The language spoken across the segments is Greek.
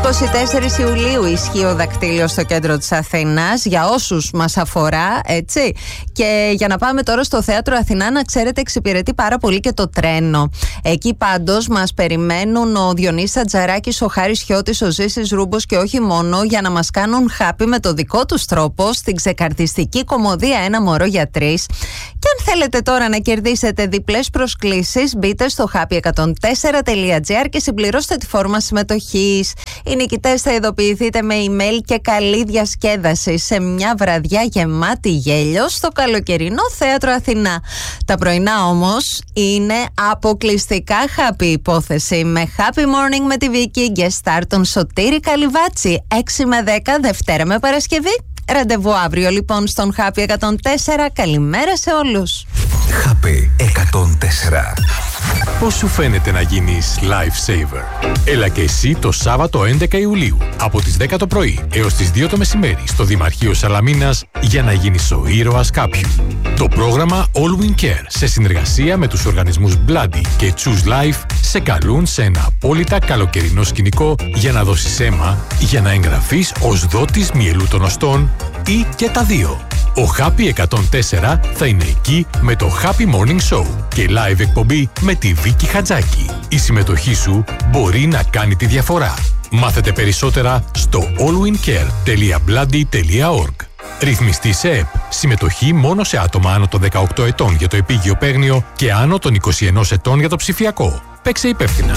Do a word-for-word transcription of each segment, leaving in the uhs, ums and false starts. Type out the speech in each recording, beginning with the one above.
είκοσι τέσσερις Ιουλίου ισχύει ο δακτύλιος στο κέντρο της Αθήνας, για όσους μας αφορά, έτσι. Και για να πάμε τώρα στο Θέατρο Αθηνά, να ξέρετε, εξυπηρετεί πάρα πολύ και το τρένο. Εκεί πάντως μας περιμένουν ο Διονύσης Ατζαράκης, ο Χάρης Χιώτης, ο Ζήσης Ρούμπος και όχι μόνο, για να μας κάνουν χάπι με το δικό τους τρόπο στην ξεκαρτιστική κομμωδία Ένα μωρό για τρεις. Και αν θέλετε τώρα να κερδίσετε διπλές προσκλήσεις, μπείτε στο happy εκατόν τέσσερα τελεία τζι άρ και συμπληρώστε τη φόρμα συμμετοχής. Οι νικητές θα ειδοποιηθείτε με email και καλή διασκέδαση σε μια βραδιά γεμάτη γέλιο στο καλοκαιρινό Θέατρο Αθηνά. Τα πρωινά όμως είναι αποκλειστικά happy υπόθεση, με Happy Morning με τη Βίκη, guest star τον Σωτήρη Καλυβάτση, έξι με δέκα Δευτέρα με Παρασκευή. Ραντεβού αύριο λοιπόν στον Happy εκατόν τέσσερα. Καλημέρα σε όλους. Happy εκατόν τέσσερα. Πώς σου φαίνεται να γίνεις lifesaver? Έλα και εσύ το Σάββατο έντεκα Ιουλίου από τις δέκα το πρωί έως τις δύο το μεσημέρι στο Δημαρχείο Σαλαμίνας για να γίνεις ο ήρωας κάποιου. Το πρόγραμμα All We Care σε συνεργασία με τους οργανισμούς Bloody και Choose Life σε καλούν σε ένα απόλυτα καλοκαιρινό σκηνικό για να δώσεις αίμα, για να εγγραφείς ως δότης μυελού των οστών ή και τα δύο. Ο Happy εκατόν τέσσερα θα είναι εκεί με το Happy Morning Show και live εκπομπή με τη Βίκη Χατζάκη. Η συμμετοχή σου μπορεί να κάνει τη διαφορά. Μάθετε περισσότερα στο allwincare τελεία bloody τελεία org. Ρυθμιστή σε ΕΠ. Συμμετοχή μόνο σε άτομα άνω των δεκαοκτώ ετών για το επίγειο παίγνιο και άνω των είκοσι ένα ετών για το ψηφιακό. Παίξε υπεύθυνα.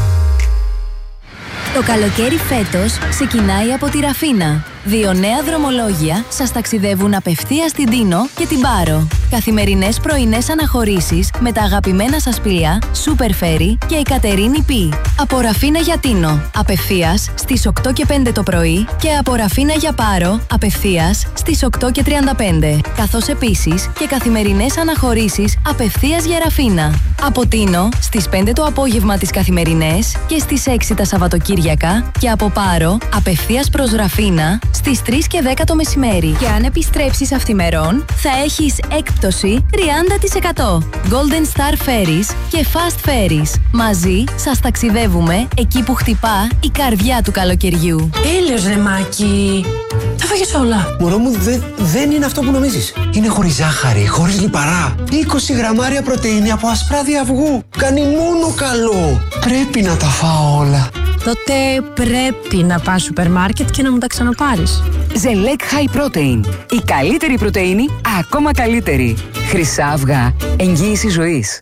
Το καλοκαίρι φέτος ξεκινάει από τη Ραφίνα. Δύο νέα δρομολόγια σας ταξιδεύουν απευθείας στην Τίνο και την Πάρο. Καθημερινές πρωινές αναχωρήσεις με τα αγαπημένα σας πλοία Super Ferry και η Κατερίνη Πι. Από Ραφίνα για Τίνο, απευθείας στις οκτώ και πέντε το πρωί και από Ραφίνα για Πάρο, απευθείας στις οκτώ και τριάντα πέντε. Καθώς επίσης και καθημερινές αναχωρήσεις απευθείας για Ραφίνα. Από Τίνο στις πέντε το απόγευμα τις καθημερινές και στις έξι τα Σαββατοκύριακα και από Πάρο απευθείας προς Ραφίνα στις τρεις και δέκα το μεσημέρι. Και αν επιστρέψεις αυθημερών, θα έχεις έκπτωση τριάντα τοις εκατό. Golden Star Ferries και Fast Ferries. Μαζί σας ταξιδεύουμε εκεί που χτυπά η καρδιά του καλοκαιριού. Τέλειος ρε Μάκη. Τα φάγες όλα. Μωρό μου, δε, δεν είναι αυτό που νομίζεις. Είναι χωρίς ζάχαρη, χωρίς λιπαρά. είκοσι γραμμάρια πρωτεΐνη από ασπράδι αυγού. Κάνει μόνο καλό. Πρέπει να τα φάω όλα. Τότε πρέπει να πας σούπερ μάρκετ και να μου τα ξαναπάρεις. Ζελέκ High Protein. Η καλύτερη πρωτεΐνη, ακόμα καλύτερη. Χρυσά αυγά. Εγγύηση ζωής.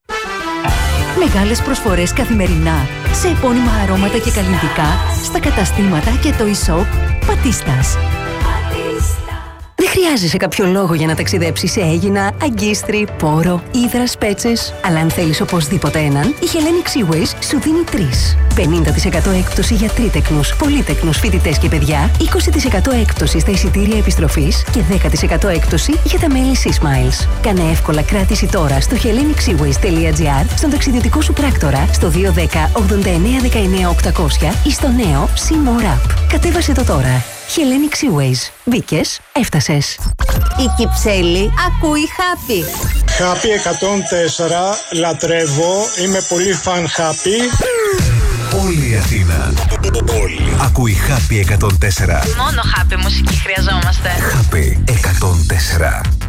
Μεγάλες προσφορές καθημερινά σε επώνυμα αρώματα και καλλιτικά στα καταστήματα και το e-shop Πατίστας. Δεν χρειάζεσαι κάποιο λόγο για να ταξιδέψεις σε Αίγινα, Αγκίστρι, Πόρο, Ύδρα, Πέτσες. Αλλά αν θέλεις οπωσδήποτε έναν, η Hellenic Seaways σου δίνει τρεις. πενήντα τοις εκατό έκπτωση για τρίτεκνους, πολύτεκνους φοιτητές και παιδιά, είκοσι τοις εκατό έκπτωση στα εισιτήρια επιστροφής και δέκα τοις εκατό έκπτωση για τα μέλη Seasmiles. Κάνε εύκολα κράτηση τώρα στο hellenic seaways τελεία τζι άρ, στον ταξιδιωτικό σου πράκτορα, στο δύο ένα μηδέν ογδόντα εννέα δεκαεννέα οκτακόσια ή στο νέο SeaMore App. Κατέβασε το τώρα. Hellenic Seaways. Μπήκες, έφτασες. Η Κυψέλη ακούει Happy. Happy εκατόν τέσσερα, λατρεύω, είμαι πολύ φαν Happy. Όλη η Αθήνα. Όλη. Ακούει Happy εκατόν τέσσερα. Μόνο Happy μουσική χρειαζόμαστε. Happy εκατόν τέσσερα.